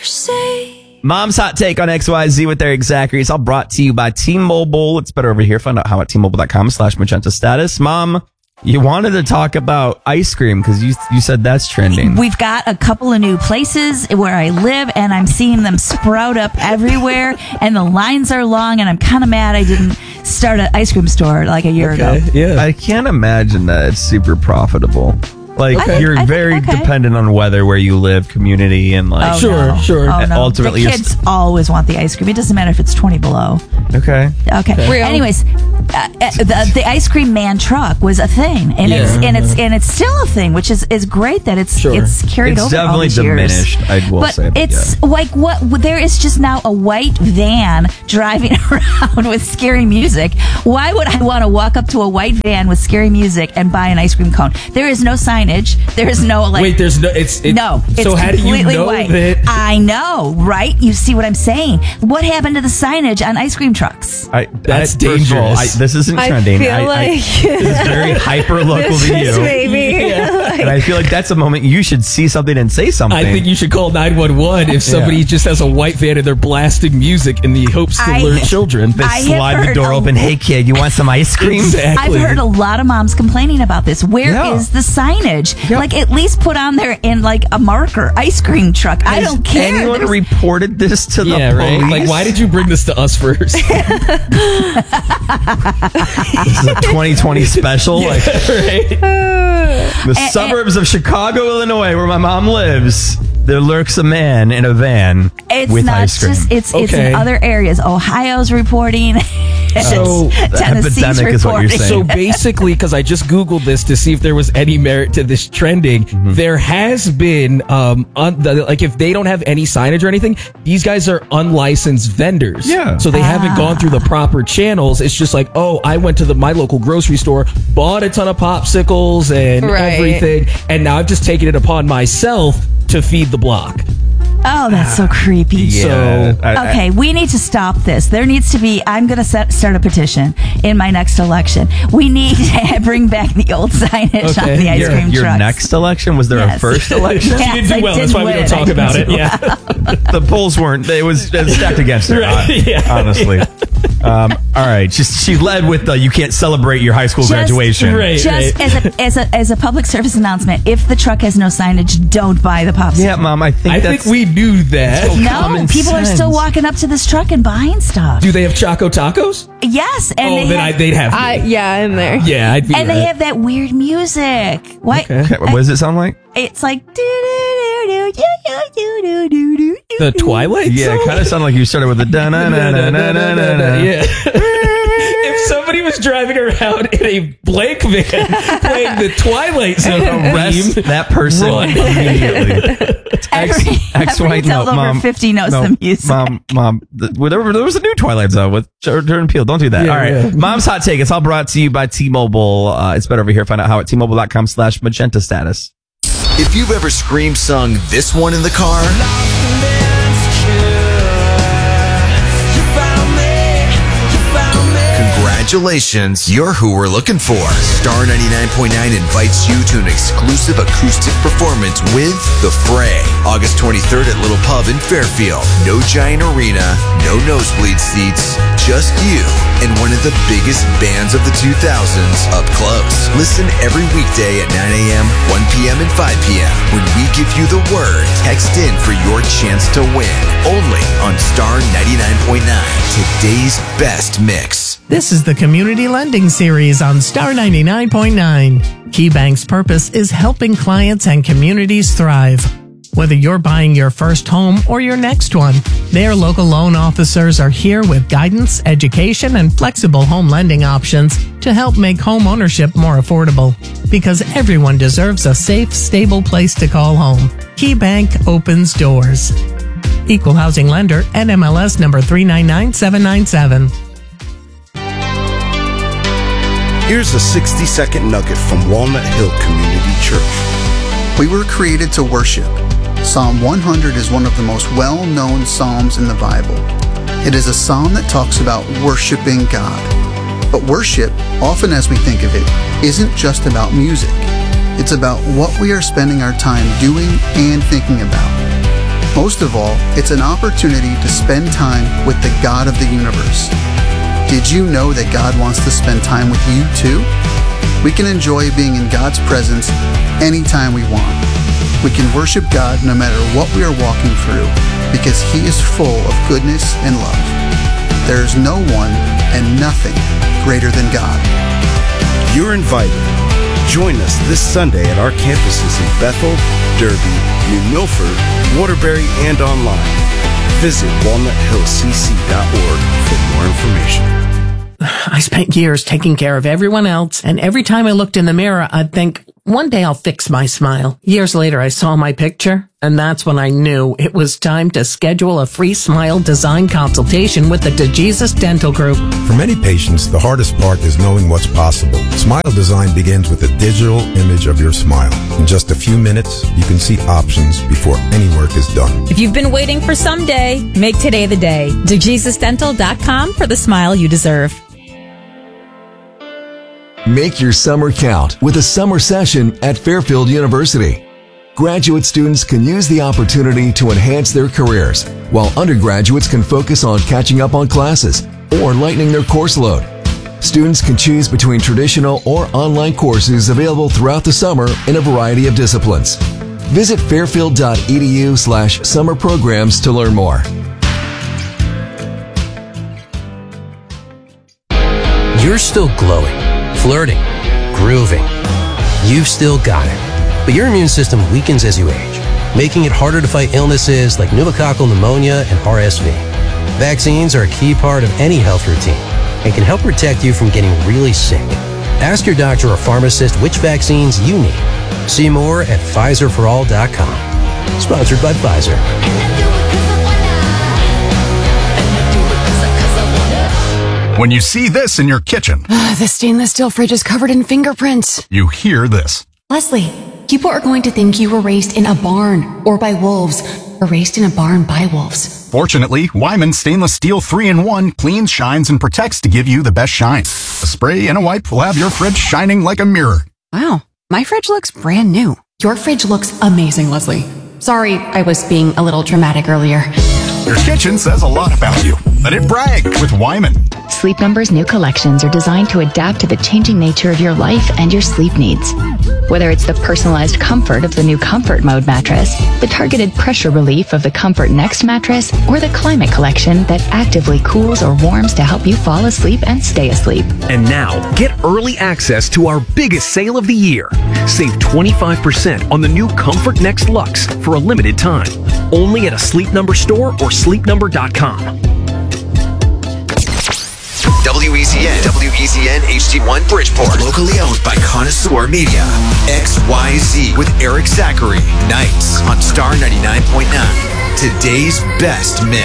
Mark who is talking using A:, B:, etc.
A: Mom's Hot Take on XYZ with Eric Zachary. It's all brought to you by T-Mobile. It's better over here. Find out how at T-Mobile.com/magenta status. Mom, you wanted to talk about ice cream because you said that's trending.
B: We've got a couple of new places where I live, and I'm seeing them sprout up everywhere, and the lines are long, and I'm kind of mad I didn't start an ice cream store like a year ago.
C: Yeah.
A: I can't imagine that it's super profitable. Like, you're very dependent on weather where you live, community, and like...
B: Sure.
A: And ultimately,
B: the kids always want the ice cream. It doesn't matter if it's 20 below.
A: Okay.
B: Real. Anyways, the ice cream man truck was a thing, and it's still a thing, which is great that it's carried over all these years.
A: It's definitely diminished, I will say.
B: But it's like there is just now a white van driving around with scary music. Why would I want to walk up to a white van with scary music and buy an ice cream cone? There is no signage. There is no like.
C: Wait, there's no. It's
B: so
C: how do you know
B: white.
C: that?
B: I know, right? You see what I'm saying? What happened to the signage on ice cream trucks?
C: That's dangerous.
A: This isn't trending.
D: This
A: is very hyper local to you.
D: Maybe.
A: And I feel like that's a moment you should see something and say something.
C: I think you should call 911 if somebody just has a white van and they're blasting music in the hopes to lure children.
A: They slide the door open. Hey, kid, you want some ice cream?
C: Exactly.
B: I've heard a lot of moms complaining about this. Where is the signage?
A: Yeah.
B: Like, at least put on there in like a marker, ice cream truck. I don't care.
A: Anyone reported this to the police?
C: Right? Like, why did you bring this to us first?
A: This is a 2020 special.
C: Right.
A: The suburbs of Chicago, Illinois, where my mom lives, there lurks a man in a van with ice cream.
B: It's in other areas. Ohio's reporting.
C: So
B: Tennessee's
A: epidemic is what you're saying.
C: So basically, because I just Googled this to see if there was any merit to this trending, there has been, like if they don't have any signage or anything, these guys are unlicensed vendors.
A: Yeah.
C: So they haven't gone through the proper channels. It's just like, oh, I went to my local grocery store, bought a ton of popsicles and everything, and now I've just taken it upon myself to feed the block.
B: Oh, that's so creepy.
A: Yeah.
B: Okay, we need to stop this. There needs to be, I'm going to start a petition in my next election. We need to bring back the old signage on the ice cream trucks.
A: Your next election? Was there a first election?
B: Yes,
C: you didn't do well. That's why we don't talk about it. Yeah.
A: The polls weren't, it was stacked against her, honestly. All right. She led with the you can't celebrate your high school graduation.
B: As a public service announcement, if the truck has no signage, don't buy the popsicle.
A: Yeah, Mom, I think
C: we knew that.
B: No, people are still walking up to this truck and buying stuff.
C: Do they have Choco Tacos?
B: Yes. And
C: they'd have
D: in there.
C: Yeah, I'd be
B: and they have that weird music. What?
A: Okay. What does it sound like?
B: It's like
C: the Twilight
A: Yeah,
C: song?
A: it kind of sounded like you started with the da-na-na-na-na-na-na.
C: Yeah. If somebody was driving around in a blank van playing the Twilight Zone,
A: arrest that person immediately.
B: Every adult over 50 knows the music.
A: Mom, there was a new Twilight Zone with Jordan Peele. Don't do that.
C: Yeah,
A: all right.
C: yeah.
A: Mom's Hot Take. It's all brought to you by T-Mobile. It's better over here. Find out how at T-Mobile.com/magenta status.
E: If you've ever sung this one in the car, congratulations, you're who we're looking for. Star 99.9 invites you to an exclusive acoustic performance with The Fray. August 23rd at Little Pub in Fairfield. No giant arena, no nosebleed seats, just you and one of the biggest bands of the 2000s up close. Listen every weekday at 9 a.m., 1 p.m., and 5 p.m. when we give you the word. Text in for your chance to win. Only on Star 99.9, today's best mix.
F: This is the Community Lending Series on Star 99.9. KeyBank's purpose is helping clients and communities thrive. Whether you're buying your first home or your next one, their local loan officers are here with guidance, education, and flexible home lending options to help make home ownership more affordable. Because everyone deserves a safe, stable place to call home. KeyBank opens doors. Equal housing lender, NMLS number 399797.
G: Here's a 60-second nugget from Walnut Hill Community Church.
H: We were created to worship. Psalm 100 is one of the most well-known psalms in the Bible. It is a psalm that talks about worshiping God. But worship, often as we think of it, isn't just about music. It's about what we are spending our time doing and thinking about. Most of all, it's an opportunity to spend time with the God of the universe. Did you know that God wants to spend time with you too? We can enjoy being in God's presence anytime we want. We can worship God no matter what we are walking through because He is full of goodness and love. There is no one and nothing greater than God.
G: You're invited. Join us this Sunday at our campuses in Bethel, Derby, New Milford, Waterbury, and online. Visit walnuthillcc.org for more information.
F: I spent years taking care of everyone else, and every time I looked in the mirror, I'd think, one day I'll fix my smile. Years later, I saw my picture, and that's when I knew it was time to schedule a free smile design consultation with the DeJesus Dental Group.
D: For many patients, the hardest part is knowing what's possible. Smile design begins with a digital image of your smile. In just a few minutes, you can see options before any work is done.
I: If you've been waiting for someday, make today the day. DeJesusDental.com for the smile you deserve.
J: Make your summer count with a summer session at Fairfield University. Graduate students can use the opportunity to enhance their careers, while undergraduates can focus on catching up on classes or lightening their course load. Students can choose between traditional or online courses available throughout the summer in a variety of disciplines. Visit fairfield.edu/summer programs to learn more.
K: You're still glowing, flirting, grooving. You've still got it. But your immune system weakens as you age, making it harder to fight illnesses like pneumococcal pneumonia and RSV. Vaccines are a key part of any health routine and can help protect you from getting really sick. Ask your doctor or pharmacist which vaccines you need. See more at PfizerForAll.com. Sponsored by Pfizer.
L: When you see this in your kitchen,
M: the stainless steel fridge is covered in fingerprints.
L: You hear this.
M: Leslie, people are going to think you were raised in a barn or by wolves, or raised in a barn by wolves.
L: Fortunately, Wyman Stainless Steel 3-in-1 cleans, shines, and protects to give you the best shine. A spray and a wipe will have your fridge shining like a mirror.
M: Wow, my fridge looks brand new. Your fridge looks amazing, Leslie. Sorry, I was being a little dramatic earlier.
L: Your kitchen says a lot about you. Let it brag with Wyman.
N: Sleep Number's new collections are designed to adapt to the changing nature of your life and your sleep needs. Whether it's the personalized comfort of the new Comfort Mode mattress, the targeted pressure relief of the Comfort Next mattress, or the Climate Collection that actively cools or warms to help you fall asleep and stay asleep.
O: And now, get early access to our biggest sale of the year. Save 25% on the new Comfort Next Luxe for a limited time. Only at a Sleep Number store or sleepnumber.com.
E: WEZN HD1 Bridgeport. Locally owned by Connoisseur Media. XYZ with Eric Zachary. Nights on Star 99.9. Today's best mix.